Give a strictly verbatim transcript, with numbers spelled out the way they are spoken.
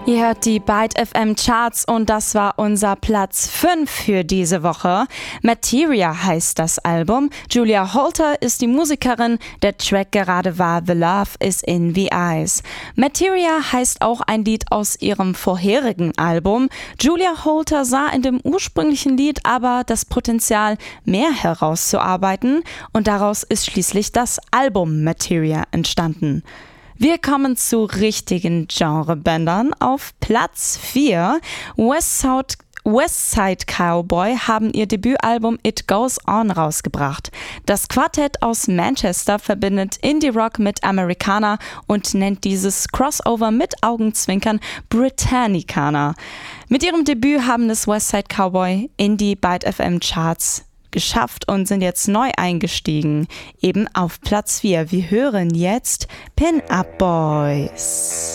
Ihr hört die Byte F M Charts und das war unser Platz fünf für diese Woche. Materia heißt das Album. Julia Holter ist die Musikerin. Der Track gerade war The Love is in the Eyes. Materia heißt auch ein Lied aus ihrem vorherigen Album. Julia Holter sah in dem ursprünglichen Lied aber das Potenzial, mehr herauszuarbeiten, und daraus ist schließlich das Album Materia entstanden. Wir kommen zu richtigen Genrebändern. Auf Platz vier, Westside, Westside Cowboy haben ihr Debütalbum It Goes On rausgebracht. Das Quartett aus Manchester verbindet Indie-Rock mit Americana und nennt dieses Crossover mit Augenzwinkern Britannicana. Mit ihrem Debüt haben es Westside Cowboy in die Byte F M Charts geschafft und sind jetzt neu eingestiegen, eben auf Platz vier. Wir hören jetzt Pin Up Boys.